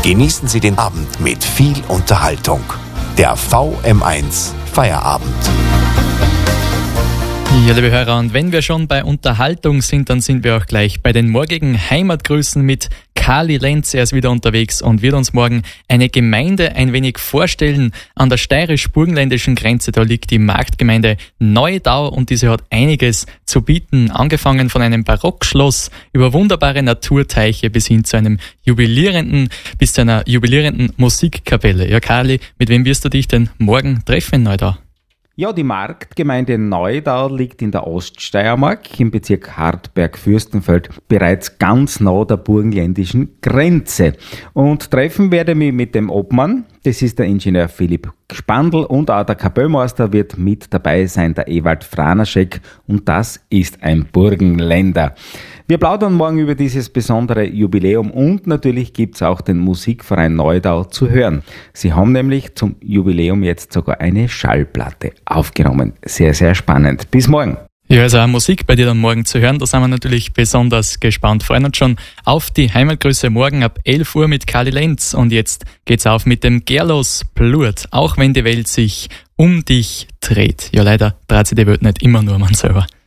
Genießen Sie den Abend mit viel Unterhaltung. Der VM1 Feierabend. Ja, liebe Hörer, und wenn wir schon bei Unterhaltung sind, dann sind wir auch gleich bei den morgigen Heimatgrüßen mit Kali Lenz. Er ist wieder unterwegs und wird uns morgen eine Gemeinde ein wenig vorstellen. An der steirisch-burgenländischen Grenze, da liegt die Marktgemeinde Neudau und diese hat einiges zu bieten. Angefangen von einem Barockschloss über wunderbare Naturteiche bis hin zu einer jubilierenden Musikkapelle. Ja, Kali, mit wem wirst du dich denn morgen treffen in Neudau? Ja, die Marktgemeinde Neudau liegt in der Oststeiermark im Bezirk Hartberg-Fürstenfeld, bereits ganz nah der burgenländischen Grenze. Und treffen werde ich mich mit dem Obmann, das ist der Ingenieur Philipp Spandl, und auch der Kapellmeister wird mit dabei sein, der Ewald Franaschek, und das ist ein Burgenländer. Wir plaudern morgen über dieses besondere Jubiläum und natürlich gibt's auch den Musikverein Neudau zu hören. Sie haben nämlich zum Jubiläum jetzt sogar eine Schallplatte aufgenommen. Sehr, sehr spannend. Bis morgen. Ja, also auch Musik bei dir dann morgen zu hören, da sind wir natürlich besonders gespannt. Freuen uns schon auf die Heimatgrüße morgen ab 11 Uhr mit Kali Lenz. Und jetzt geht's auf mit dem Gerlos Blut, auch wenn die Welt sich um dich dreht. Ja, leider dreht sich die Welt nicht immer nur um uns selber.